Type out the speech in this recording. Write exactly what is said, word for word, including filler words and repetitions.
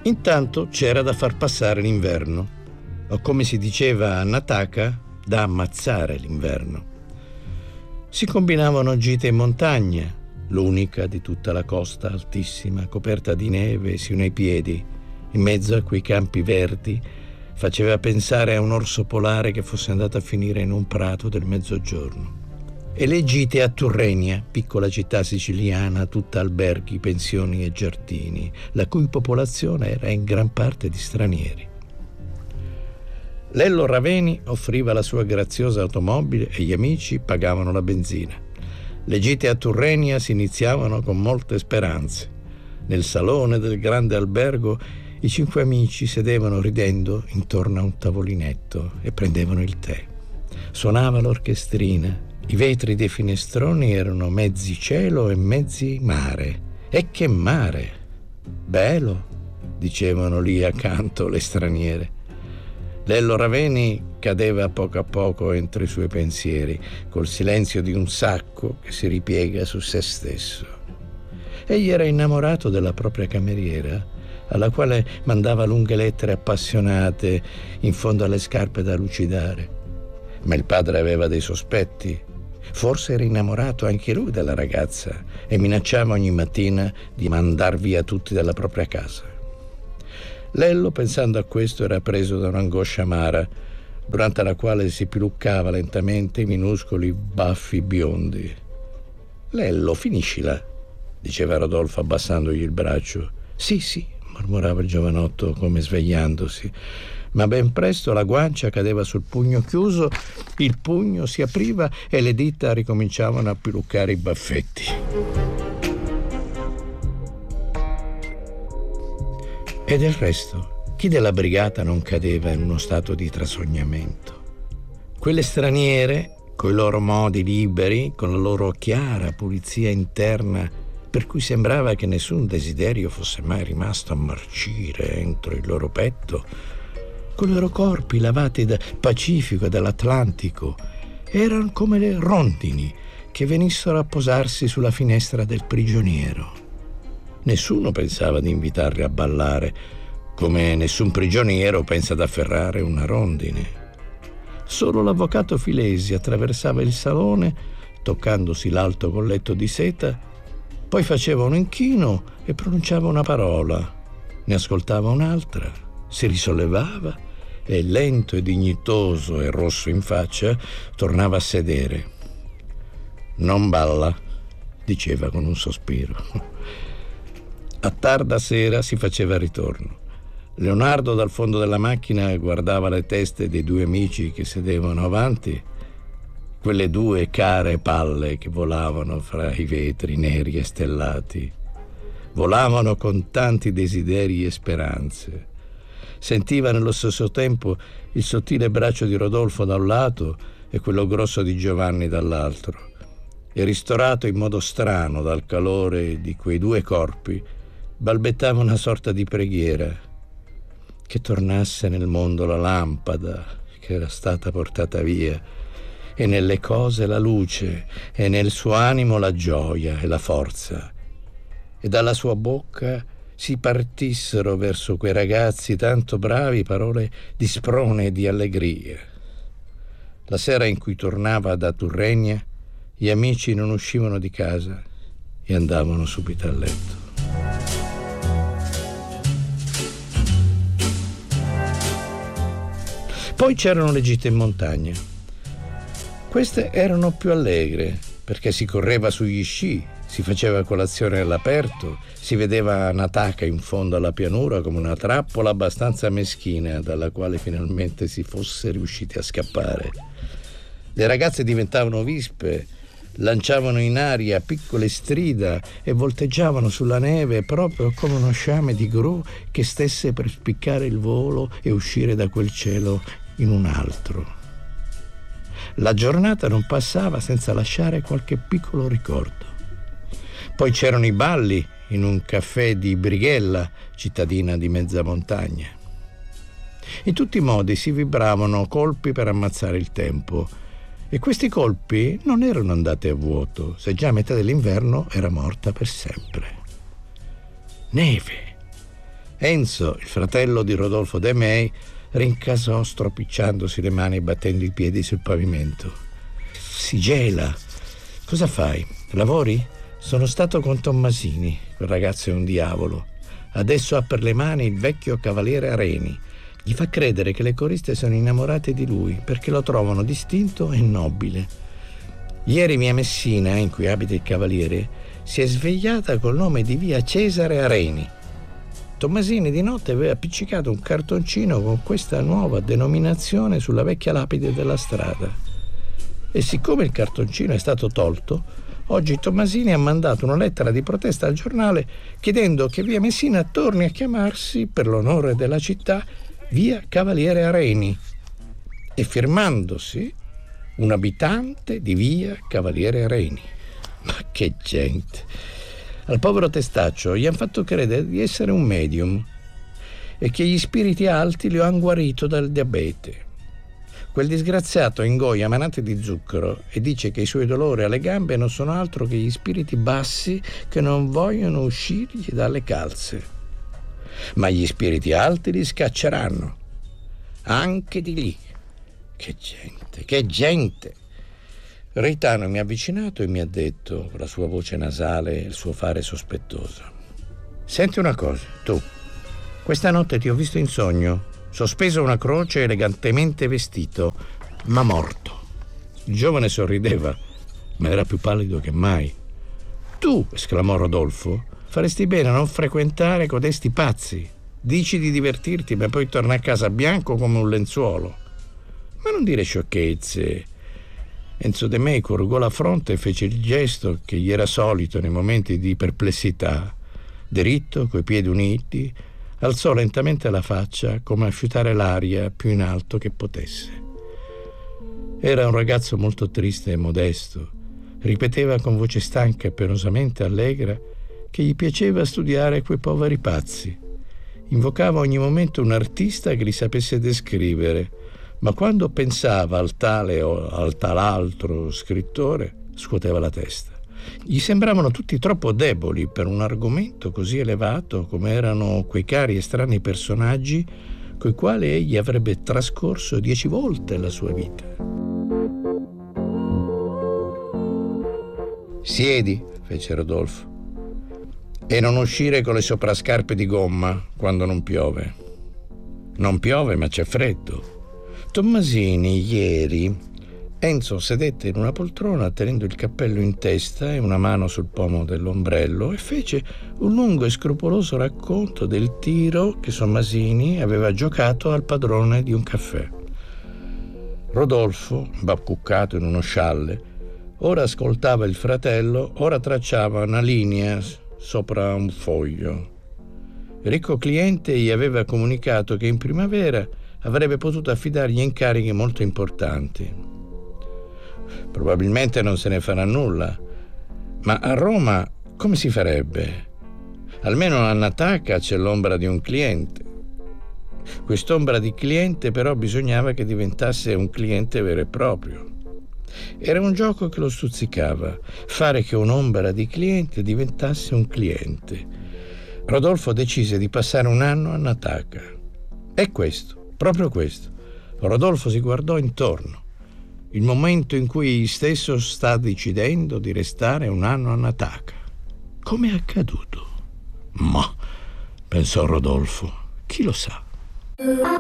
Intanto c'era da far passare l'inverno, o come si diceva a Nataka, da ammazzare l'inverno. Si combinavano gite in montagna, l'unica di tutta la costa altissima, coperta di neve sino ai piedi, in mezzo a quei campi verdi. Faceva pensare a un orso polare che fosse andato a finire in un prato del mezzogiorno. E le gite a Turrenia, piccola città siciliana, tutta alberghi, pensioni e giardini, la cui popolazione era in gran parte di stranieri. Lello Raveni offriva la sua graziosa automobile e gli amici pagavano la benzina. Le gite a Turrenia si iniziavano con molte speranze. Nel salone del grande albergo i cinque amici sedevano ridendo intorno a un tavolinetto e prendevano il tè. Suonava l'orchestrina. I vetri dei finestroni erano mezzi cielo e mezzi mare. E che mare! Bello, dicevano lì accanto le straniere. Lello Raveni cadeva a poco a poco entro i suoi pensieri, col silenzio di un sacco che si ripiega su se stesso. Egli era innamorato della propria cameriera, alla quale mandava lunghe lettere appassionate in fondo alle scarpe da lucidare. Ma il padre aveva dei sospetti. Forse era innamorato anche lui della ragazza e minacciava ogni mattina di mandar via tutti dalla propria casa. Lello, pensando a questo, era preso da un'angoscia amara, durante la quale si piluccava lentamente i minuscoli baffi biondi. «Lello, finiscila», diceva Rodolfo abbassandogli il braccio. «Sì, sì», mormorava il giovanotto come svegliandosi, ma ben presto la guancia cadeva sul pugno chiuso, il pugno si apriva e le dita ricominciavano a piluccare i baffetti. E del resto, chi della brigata non cadeva in uno stato di trasognamento? Quelle straniere, coi loro modi liberi, con la loro chiara pulizia interna, per cui sembrava che nessun desiderio fosse mai rimasto a marcire entro il loro petto, con i loro corpi lavati dal Pacifico e dall'Atlantico, erano come le rondini che venissero a posarsi sulla finestra del prigioniero. Nessuno pensava di invitarli a ballare, come nessun prigioniero pensa ad afferrare una rondine. Solo l'avvocato Filesi attraversava il salone, toccandosi l'alto colletto di seta, poi faceva un inchino e pronunciava una parola, ne ascoltava un'altra, si risollevava e, lento e dignitoso e rosso in faccia, tornava a sedere. «Non balla», diceva con un sospiro. A tarda sera si faceva ritorno. Leonardo dal fondo della macchina guardava le teste dei due amici che sedevano avanti, quelle due care palle che volavano fra i vetri neri e stellati. Volavano con tanti desideri e speranze. Sentiva nello stesso tempo il sottile braccio di Rodolfo da un lato e quello grosso di Giovanni dall'altro. E ristorato in modo strano dal calore di quei due corpi, balbettava una sorta di preghiera: che tornasse nel mondo la lampada che era stata portata via, e nelle cose la luce, e nel suo animo la gioia e la forza, e dalla sua bocca si partissero verso quei ragazzi tanto bravi parole di sprone e di allegria. La sera in cui tornava da Turrenia, gli amici non uscivano di casa e andavano subito a letto. Poi c'erano le gite in montagna. Queste erano più allegre, perché si correva sugli sci, si faceva colazione all'aperto, si vedeva Nataka in fondo alla pianura come una trappola abbastanza meschina dalla quale finalmente si fosse riusciti a scappare. Le ragazze diventavano vispe, lanciavano in aria piccole strida e volteggiavano sulla neve proprio come uno sciame di gru che stesse per spiccare il volo e uscire da quel cielo in un altro. La giornata non passava senza lasciare qualche piccolo ricordo. Poi c'erano i balli in un caffè di Brighella, cittadina di mezza montagna. In tutti i modi si vibravano colpi per ammazzare il tempo, e questi colpi non erano andati a vuoto, se già a metà dell'inverno era morta per sempre. Neve, Enzo, il fratello di Rodolfo De May, rincasò stropicciandosi le mani e battendo i piedi sul pavimento. Si gela. Cosa fai? Lavori? Sono stato con Tommasini. Quel ragazzo è un diavolo. Adesso ha per le mani il vecchio cavaliere Areni. Gli fa credere che le coriste sono innamorate di lui perché lo trovano distinto e nobile. Ieri via Messina, in cui abita il cavaliere, si è svegliata col nome di via Cesare Areni. Tommasini di notte aveva appiccicato un cartoncino con questa nuova denominazione sulla vecchia lapide della strada. E siccome il cartoncino è stato tolto, oggi Tommasini ha mandato una lettera di protesta al giornale chiedendo che via Messina torni a chiamarsi, per l'onore della città, via Cavaliere Areni, e firmandosi un abitante di via Cavaliere Areni. Ma che gente! Al povero testaccio gli hanno fatto credere di essere un medium e che gli spiriti alti lo hanno guarito dal diabete. Quel disgraziato ingoia manate di zucchero e dice che i suoi dolori alle gambe non sono altro che gli spiriti bassi che non vogliono uscirgli dalle calze. Ma gli spiriti alti li scacceranno, anche di lì. Che gente, che gente! Reitano mi ha avvicinato e mi ha detto, con la sua voce nasale e il suo fare sospettoso: senti una cosa, tu, questa notte ti ho visto in sogno, sospeso a una croce, elegantemente vestito, ma morto. Il giovane sorrideva, ma era più pallido che mai. Tu, esclamò Rodolfo, faresti bene a non frequentare codesti pazzi. Dici di divertirti, ma poi torna a casa bianco come un lenzuolo. Ma non dire sciocchezze. Enzo De May corrugò la fronte e fece il gesto che gli era solito nei momenti di perplessità. Diritto, coi piedi uniti, alzò lentamente la faccia come a fiutare l'aria più in alto che potesse. Era un ragazzo molto triste e modesto. Ripeteva con voce stanca e penosamente allegra che gli piaceva studiare quei poveri pazzi. Invocava ogni momento un artista che li sapesse descrivere, ma quando pensava al tale o al tal'altro scrittore scuoteva la testa. Gli sembravano tutti troppo deboli per un argomento così elevato come erano quei cari e strani personaggi coi quali egli avrebbe trascorso dieci volte la sua vita. Siedi, fece Rodolfo, e non uscire con le soprascarpe di gomma quando non piove. Non piove, ma c'è freddo. Tommasini ieri... Enzo sedette in una poltrona tenendo il cappello in testa e una mano sul pomo dell'ombrello e fece un lungo e scrupoloso racconto del tiro che Tommasini aveva giocato al padrone di un caffè. Rodolfo, imbacuccato in uno scialle, ora ascoltava il fratello, ora tracciava una linea sopra un foglio. Il ricco cliente gli aveva comunicato che in primavera avrebbe potuto affidargli incarichi molto importanti. Probabilmente non se ne farà nulla, ma a Roma come si farebbe? Almeno a Nataca c'è l'ombra di un cliente. Quest'ombra di cliente però bisognava che diventasse un cliente vero e proprio. Era un gioco che lo stuzzicava, fare che un'ombra di cliente diventasse un cliente. Rodolfo decise di passare un anno a Nataca. E questo, proprio questo. Rodolfo si guardò intorno. Il momento in cui egli stesso sta decidendo di restare un anno a Nataca. Come è accaduto? Ma, pensò Rodolfo, chi lo sa?